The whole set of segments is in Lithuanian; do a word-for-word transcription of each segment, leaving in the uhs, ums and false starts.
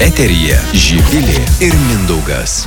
Eteryje Živilė ir Mindaugas.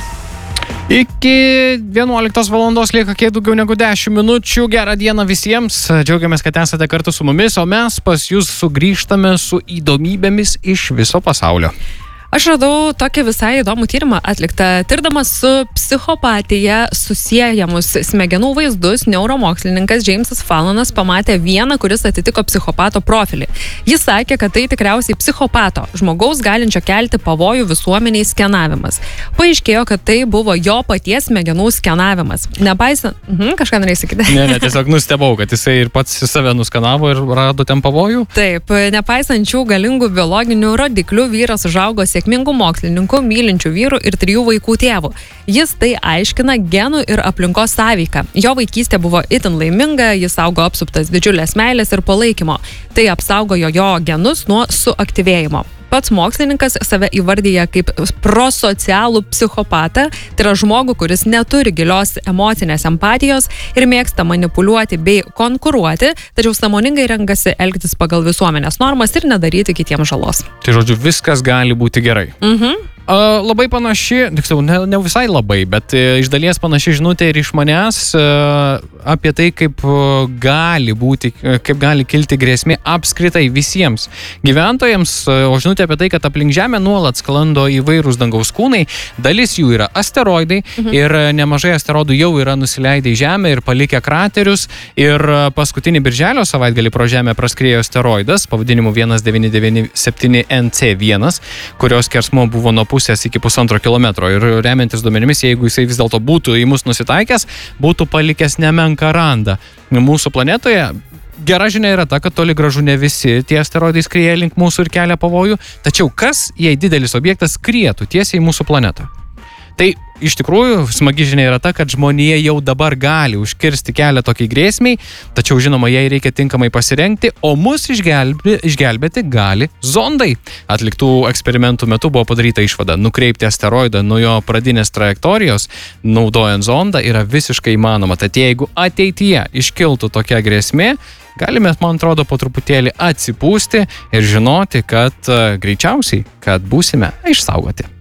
Iki vienuoliktos valandos lieka kiek daugiau negu dešimt minučių. Gerą dieną visiems. Džiaugiamės, kad esate kartu su mumis, o mes pas jūs sugrįžtame su įdomybėmis iš viso pasaulio. Aš radau tokį visai įdomų tyrimą atliktą. Tirdamas su psichopatija susiejamus smegenų vaizdus, neuromokslininkas Jamesas Fallonas pamatė vieną, kuris atitiko psichopato profilį. Jis sakė, kad tai tikriausiai psichopato, žmogaus galinčio kelti pavojų visuomeniai skenavimas. Paaiškėjo, kad tai buvo jo paties smegenų skenavimas. Nepaisant... Mhm, kažką norėjai sakyti. Ne, ne, tiesiog nustebau, kad jisai ir pats save nuskanavo ir rado ten pavojų. Taip, nepaisant šių galingų biologinių rodiklių, vyras užaugo sėkmingų mokslininkų, mylinčių vyrų ir trijų vaikų tėvų. Jis tai aiškina genų ir aplinkos sąveiką. Jo vaikystė buvo itin laiminga, jis augo apsuptas didžiulės meilės ir palaikymo. Tai apsaugojo jo genus nuo suaktyvėjimo. Pats mokslininkas save įvardyja kaip prosocialų psichopatą, tai yra žmogų, kuris neturi gilios emocinės empatijos ir mėgsta manipuliuoti bei konkuruoti, tačiau sąmoningai renkasi elgtis pagal visuomenės normas ir nedaryti kitiems žalos. Tai žodžiu, viskas gali būti gerai. Mhm. Uh, labai panaši, tiksliau, ne, ne visai labai, bet uh, iš dalies panaši žinutė ir iš manęs uh, apie tai, kaip uh, gali būti, uh, kaip gali kilti grėsmė apskritai visiems gyventojams, uh, o žinutė apie tai, kad aplink Žemę nuolat sklando įvairūs dangaus kūnai, dalis jų yra asteroidai mhm. ir uh, nemažai asteroidų jau yra nusileidę į Žemę ir palikę kraterius ir uh, paskutinį birželio savaitgalį pro Žemę praskriejo asteroidas pavadinimu vienas devyni devyni septyni N C vienas, kurios skersmuo buvo nuo pusės iki pusantro kilometro ir remiantis duomenimis, jeigu jisai vis dėlto būtų į mus nusitaikęs, būtų palikęs nemenką randą mūsų planetoje. Gera žinia yra ta, kad toli gražu ne visi tie asteroidai skrieja link mūsų ir kelia pavojų, tačiau kas, jei didelis objektas skrietų tiesiai į mūsų planetą? Tai iš tikrųjų smagi žinia yra ta, kad žmonija jau dabar gali užkirsti kelią tokiai grėsmiai, tačiau žinoma, jai reikia tinkamai pasirengti, o mus išgelbė, išgelbėti gali zondai. Atliktų eksperimentų metu buvo padaryta išvada, nukreipti asteroidą nuo jo pradinės trajektorijos, naudojant zondą, yra visiškai įmanoma. Tad jeigu ateityje iškiltų tokia grėsmė, galime, man atrodo, po truputėlį atsipūsti ir žinoti, kad greičiausiai, kad būsime išsaugoti.